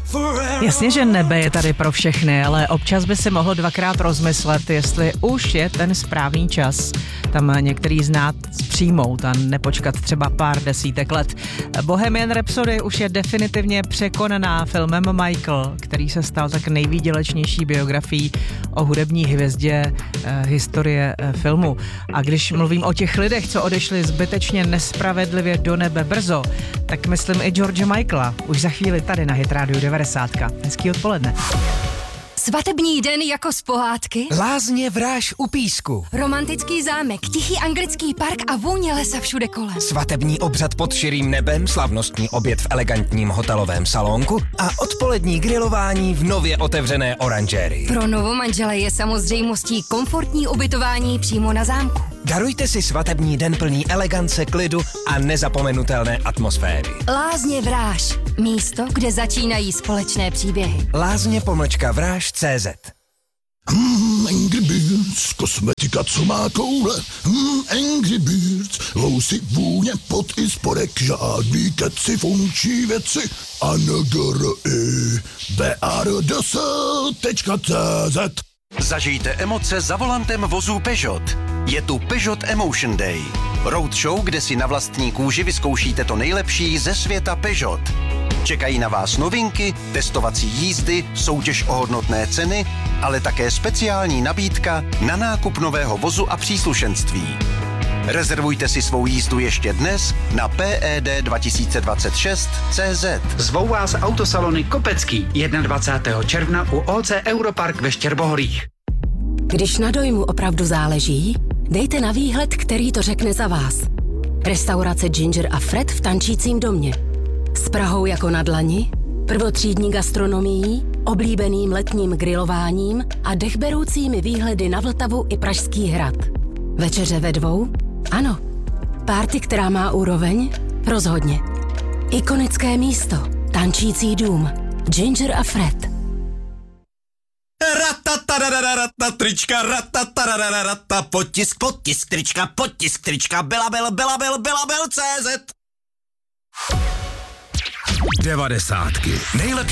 Jasně, že nebe je tady pro všechny, ale občas by si mohl dvakrát rozmyslet, jestli už je ten správný čas tam některý znát přijmout a nepočkat třeba pár desítek let. Bohemian Rhapsody už je definitivně překonaná filmem Michael, který se stal tak nejvýdělečnější biografií o hudební hvězdě historie filmu. A když mluvím o těch lidech, co odešli zbytečně nespravedlivě do nebe brzo, tak myslím i George Michaela. Už za chvíli tady na Hit Radio 90. Hezký odpoledne. Svatební den jako z pohádky? Lázně Vráž u Písku. Romantický zámek, tichý anglický park a vůně lesa všude kolem. Svatební obřad pod širým nebem, slavnostní oběd v elegantním hotelovém salonku a odpolední grilování v nově otevřené oranžérii. Pro novomanžele je samozřejmostí komfortní ubytování přímo na zámku. Darujte si svatební den plný elegance, klidu a nezapomenutelné atmosféry. Lázně Vráž. Místo, kde začínají společné příběhy. Lázně-Vráž.cz Angry Birds, kosmetika, co má koule. Angry Birds, lousy, vůně, pot i spodek, žádný keci, funkční věci. BARDS.cz Zažijte emoce za volantem vozu Peugeot. Je tu Peugeot Emotion Day. Roadshow, kde si na vlastní kůži vyzkoušíte to nejlepší ze světa Peugeot. Čekají na vás novinky, testovací jízdy, soutěž o hodnotné ceny, ale také speciální nabídka na nákup nového vozu a příslušenství. Rezervujte si svou jízdu ještě dnes na PED2026.cz. Zvou vás autosalony Kopecký 21. června u OC Europark ve Štěrboholích. Když na dojmu opravdu záleží, dejte na výhled, který to řekne za vás. Restaurace Ginger a Fred v Tančícím domě. S Prahou jako na dlani, prvotřídní gastronomií, oblíbeným letním grilováním a dechberoucími výhledy na Vltavu i Pražský hrad. Večeře ve dvou? Ano. Párty, která má úroveň? Rozhodně. Ikonické místo. Tančící dům. Ginger a Fred. Trička, potisk, trička, Belabel, CZ. 90. Nejlepší